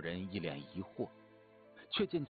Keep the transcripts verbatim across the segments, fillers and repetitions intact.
人一脸疑惑，却见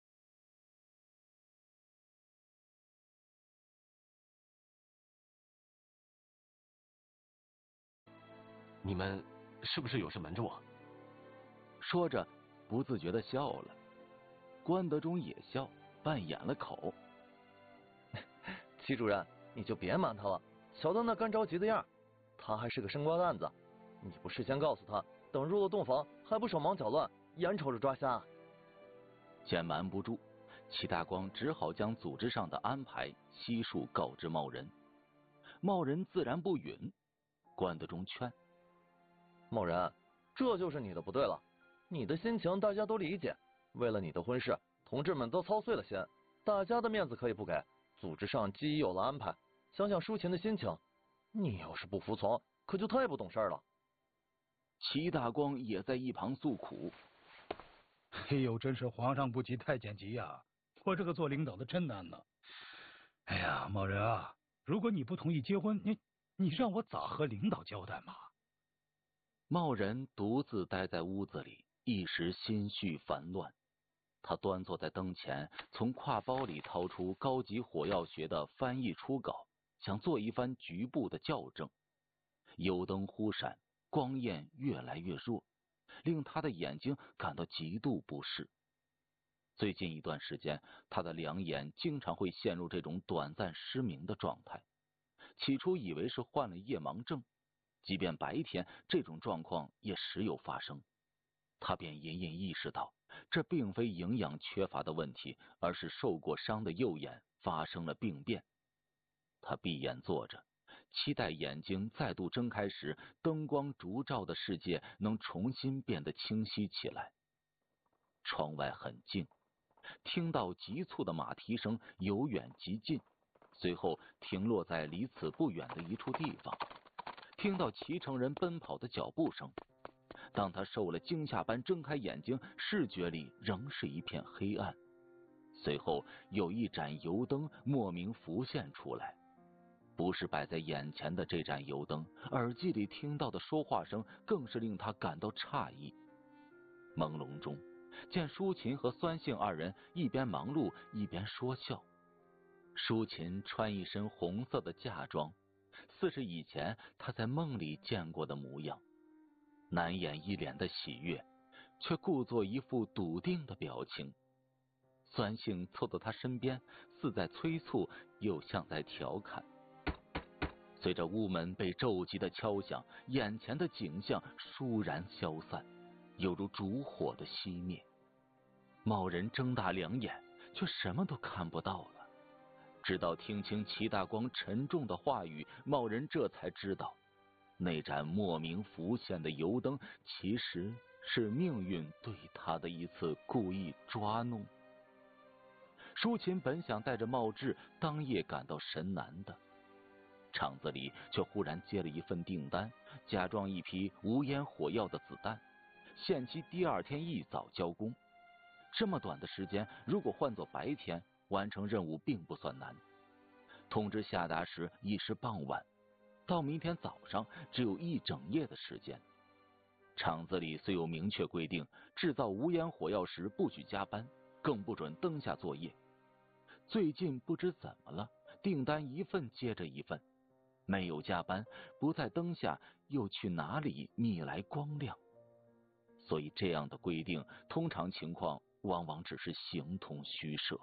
你们是不是有事瞒着我？ 说着不自觉的笑了。关德忠也笑，扮演了口。 齐主任，你就别瞒他了，瞧他那干着急的样，他还是个生瓜蛋子，你不事先告诉他，等入了洞房还不手忙脚乱，眼瞅着抓瞎。 见瞒不住，齐大光只好将组织上的安排悉数告知茂仁。茂仁自然不允，关德忠劝： 茂仁，这就是你的不对了，你的心情大家都理解，为了你的婚事，同志们都操碎了心，大家的面子可以不给，组织上既已有了安排，想想舒琴的心情，你要是不服从，可就太不懂事了。 齐大光也在一旁诉苦： 哎呦，真是皇上不急太监急呀！我这个做领导的真难呐。哎呀，茂仁啊，如果你不同意结婚，你你让我咋和领导交代嘛？ 茂仁独自待在屋子里，一时心绪烦乱。他端坐在灯前，从挎包里掏出高级火药学的翻译初稿，想做一番局部的校正。油灯忽闪，光焰越来越弱，令他的眼睛感到极度不适。最近一段时间，他的两眼经常会陷入这种短暂失明的状态。起初以为是患了夜盲症，即便白天这种状况也时有发生。他便隐隐意识到，这并非营养缺乏的问题，而是受过伤的右眼发生了病变。他闭眼坐着，期待眼睛再度睁开时，灯光烛照的世界能重新变得清晰起来。窗外很静，听到急促的马蹄声由远及近，随后停落在离此不远的一处地方，听到骑乘人奔跑的脚步声。当他受了惊吓般睁开眼睛，视觉里仍是一片黑暗。随后有一盏油灯莫名浮现出来，不是摆在眼前的这盏油灯，耳机里听到的说话声更是令他感到诧异。朦胧中见舒琴和酸性二人一边忙碌一边说笑。舒琴穿一身红色的嫁妆，似是以前他在梦里见过的模样，难掩一脸的喜悦，却故作一副笃定的表情。酸性凑到他身边，似在催促，又像在调侃。随着屋门被骤急的敲响，眼前的景象倏然消散，犹如烛火的熄灭。茂仁睁大两眼，却什么都看不到了。直到听清齐大光沉重的话语，茂仁这才知道，那盏莫名浮现的油灯其实是命运对他的一次故意抓弄。舒琴本想带着茂志当夜赶到神南的，厂子里却忽然接了一份订单，加装一批无烟火药的子弹，限期第二天一早交工。这么短的时间，如果换作白天，完成任务并不算难。通知下达时已是傍晚，到明天早上只有一整夜的时间。厂子里虽有明确规定，制造无烟火药时不许加班，更不准灯下作业。最近不知怎么了，订单一份接着一份，没有加班，不在灯下，又去哪里觅来光亮？所以这样的规定，通常情况往往只是形同虚设。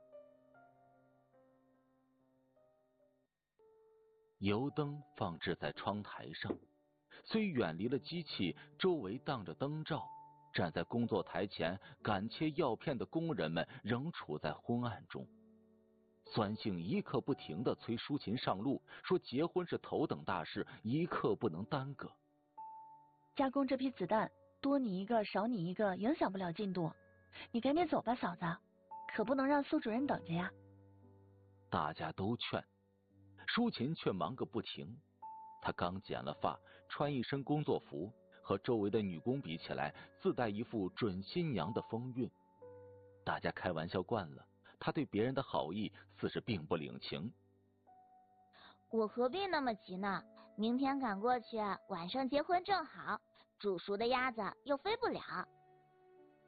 油灯放置在窗台上，虽远离了机器，周围荡着灯罩，站在工作台前赶切药片的工人们仍处在昏暗中。酸性一刻不停地催舒琴上路，说结婚是头等大事，一刻不能耽搁。 加工这批子弹，多你一个少你一个影响不了进度，你赶紧走吧，嫂子，可不能让苏主任等着呀。 大家都劝，舒琴却忙个不停。她刚剪了发，穿一身工作服，和周围的女工比起来，自带一副准新娘的风韵。大家开玩笑惯了，她对别人的好意似是并不领情。 我何必那么急呢？明天赶过去，晚上结婚正好，煮熟的鸭子又飞不了。